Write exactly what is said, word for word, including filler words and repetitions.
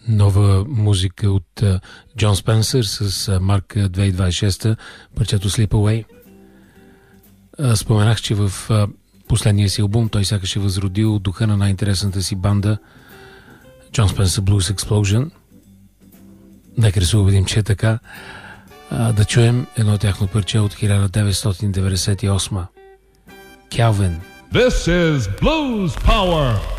Нова музика от Джон Спенсър с Марк две хиляди двадесет и шеста, парчето Sleep Away. Споменах, че в последния си албум той сякаш е възродил духа на най-интересната си банда Джон Спенсър Blues Explosion. Нека да се убедим, че е така. Да чуем едно тяхно парче от хиляда деветстотин деветдесет и осма. Calvin. This is Blues Power.